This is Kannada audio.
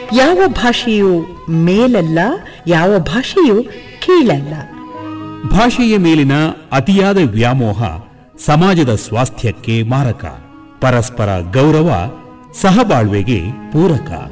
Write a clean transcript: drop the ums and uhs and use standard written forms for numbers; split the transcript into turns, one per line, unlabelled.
ಯಾವ ಭಾಷೆಯೂ ಮೇಲಲ್ಲ, ಯಾವ ಭಾಷೆಯೂ ಕೀಳಲ್ಲ.
ಭಾಷೆಯ ಮೇಲಿನ ಅತಿಯಾದ ವ್ಯಾಮೋಹ ಸಮಾಜದ ಸ್ವಾಸ್ಥ್ಯಕ್ಕೆ ಮಾರಕ. ಪರಸ್ಪರ ಗೌರವ ಸಹಬಾಳ್ವೆಗೆ ಪೂರಕ.